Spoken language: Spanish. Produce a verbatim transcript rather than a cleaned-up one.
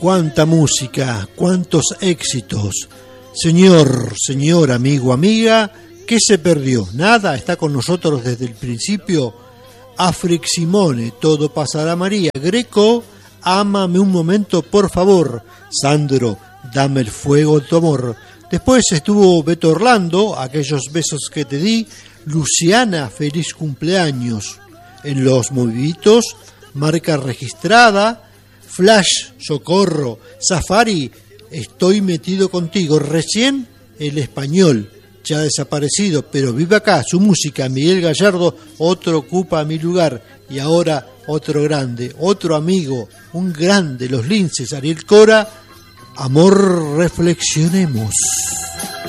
Cuánta música, cuántos éxitos. Señor, señor, amigo, amiga, ¿qué se perdió? Nada, está con nosotros desde el principio. Afric Simone, Todo pasará María. Greco, Ámame un momento, por favor. Sandro, Dame el fuego de tu amor. Después estuvo Beto Orlando, Aquellos besos que te di. Luciana, Feliz cumpleaños. En los moviditos, Marca registrada. Flash, Socorro. Safari, Estoy metido contigo. Recién El Español, ya desaparecido, pero vive acá. Su música, Miguel Gallardo, Otro ocupa mi lugar. Y ahora otro grande, otro amigo, un grande, Los Linces, Ariel Cora. Amor, reflexionemos.